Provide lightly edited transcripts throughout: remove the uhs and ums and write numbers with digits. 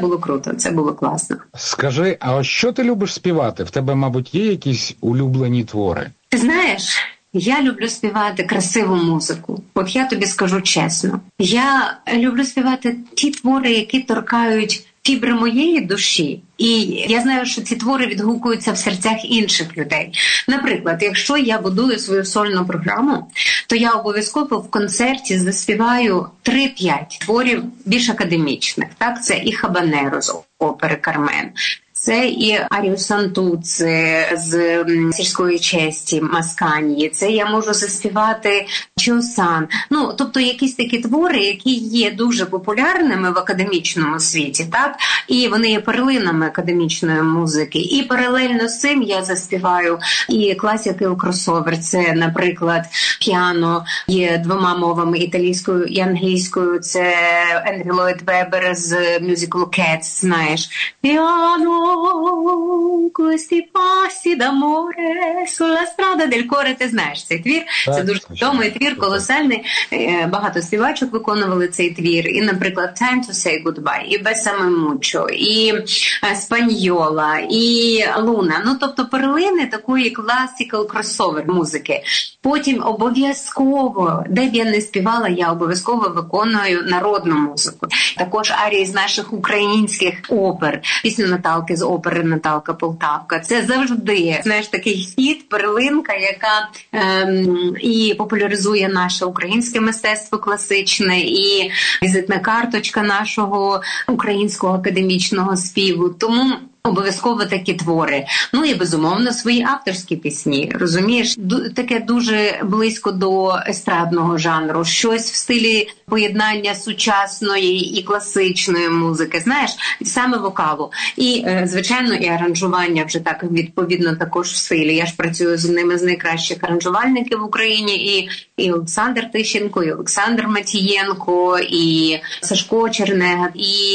було круто, це було класно. Скажи, а ось що ти любиш співати? В тебе, мабуть, є якісь улюблені твори? Ти знаєш, я люблю співати красиву музику. От я тобі скажу чесно. Я люблю співати ті твори, які торкають фібри моєї душі. І я знаю, що ці твори відгукуються в серцях інших людей. Наприклад, якщо я будую свою сольну програму, то я обов'язково в концерті заспіваю 3-5 творів більш академічних. Так, це і «Хабанеро» з опери «Кармен», це і Арію Сантуци з сільської честі Масканії, це я можу заспівати Чосан. Ну, тобто якісь такі твори, які є дуже популярними в академічному світі, так? І вони є перлинами академічної музики. І паралельно з цим я заспіваю і класики у кросовер. Це, наприклад, піано є двома мовами, італійською і англійською. Це Ендрю Ллойд Вебер з мюзиклу «Кетс», знаєш. Піано questi passi d'amore sulla strada del cuore. Ти знаєш цей твір. Це дуже відомий твір, колосальний. Багато співачок виконували цей твір. І, наприклад, «Time to say goodbye», і «Besame mucho», і «Спаньйола», і «Луна». Ну, тобто перлини такої класикал кросовер музики. Потім обов'язково, де б я не співала, я обов'язково виконую народну музику. Також арії з наших українських опер. Пісню Наталки з опери «Наталка Полтавка». Це завжди, знаєш, такий хіт, перлинка, яка і популяризує наше українське мистецтво класичне, і візитна карточка нашого українського академічного співу. Тому обов'язково такі твори. Ну і, безумовно, свої авторські пісні. Розумієш, таке дуже близько до естрадного жанру. Щось в стилі поєднання сучасної і класичної музики. Знаєш, саме вокалу. І, звичайно, і аранжування вже так відповідно також в стилі. Я ж працюю з одними з найкращих аранжувальників в Україні. І Олександр Тищенко, і Олександр Матієнко, і Сашко Чернега,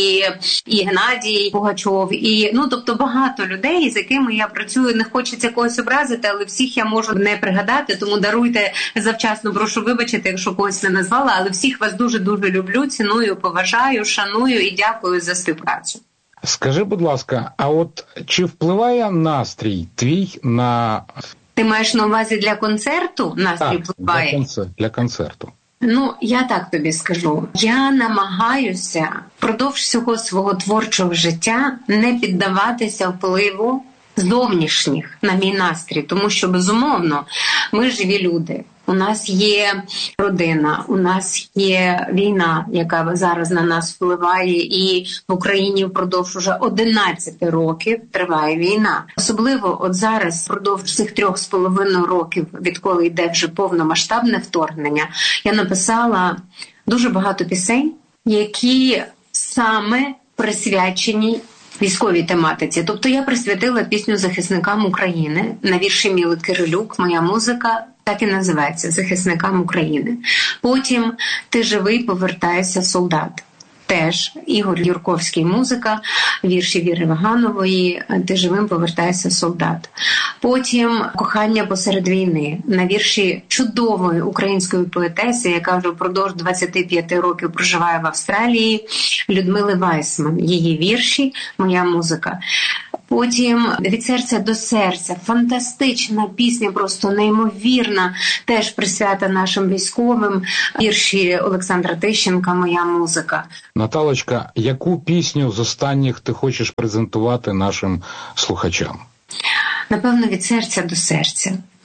і Геннадій Пугачов. І, ну, тобто багато людей, з якими я працюю, не хочеться когось образити, але всіх я можу не пригадати, тому даруйте завчасно, прошу вибачити, якщо когось не назвала, але всіх вас дуже-дуже люблю, ціную, поважаю, шаную і дякую за співпрацю. Скажи, будь ласка, а от чи впливає настрій твій на... Ти маєш на увазі для концерту? Настрій впливає? Для концерту. Ну, я так тобі скажу. Я намагаюся впродовж всього свого творчого життя не піддаватися впливу зовнішніх на мій настрій, тому що, безумовно, ми живі люди. У нас є родина, у нас є війна, яка зараз на нас впливає, і в Україні впродовж уже 11 років триває війна. Особливо от зараз, впродовж цих 3,5 років, відколи йде вже повномасштабне вторгнення, я написала дуже багато пісень, які саме присвячені військовій тематиці. Тобто я присвятила пісню захисникам України на вірші Міли Кирилюк, моя музика, так і називається «Захисникам України». Потім «Ти живий, повертайся, солдат». Теж Ігор Юрковський музика, вірші Віри Ваганової «Ти живим, повертайся, солдат». Потім «Кохання посеред війни» на вірші чудової української поетеси, яка вже впродовж 25 років проживає в Австралії, Людмили Вайсман. Її вірші, моя музика. Потім «Від серця до серця» – фантастична пісня, просто неймовірна, теж присвята нашим військовим. Вірші Олександра Тищенка, моя музика. Наталочка, яку пісню з останніх ти хочеш презентувати нашим слухачам? Напевно, «Від серця до серця».